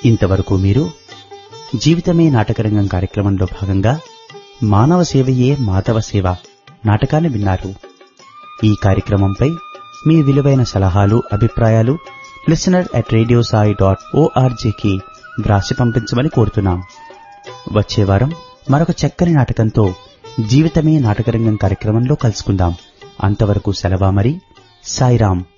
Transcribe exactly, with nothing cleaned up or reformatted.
ఇంతవరకు మీరు జీవితమే నాటకరంగం కార్యక్రమంలో భాగంగా మానవ సేవయే మాధవ సేవ నాటకాన్ని విన్నారు. ఈ కార్యక్రమంపై మీ విలువైన సలహాలు, అభిప్రాయాలు listener at radio Sai dot ఓఆర్జీకి వ్రాసి పంపించమని కోరుతున్నాం. వచ్చే వారం మరొక చక్కని నాటకంతో జీవితమే నాటకరంగం కార్యక్రమంలో కలుసుకుందాం. అంతవరకు సెలవా మరి. సాయిరాం.